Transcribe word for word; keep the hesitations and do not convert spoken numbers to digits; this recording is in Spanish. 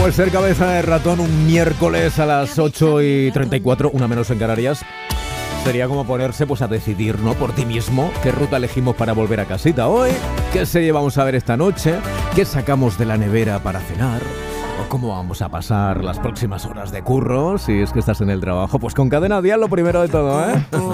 Pues ser cabeza de ratón un miércoles a las ocho y treinta y cuatro, una menos en Canarias, sería como ponerse pues a decidir, ¿no? Por ti mismo, qué ruta elegimos para volver a casita hoy, qué serie vamos a ver esta noche, qué sacamos de la nevera para cenar, o cómo vamos a pasar las próximas horas de curro, si es que estás en el trabajo. Pues con Cadena Dial lo primero de todo, ¿eh?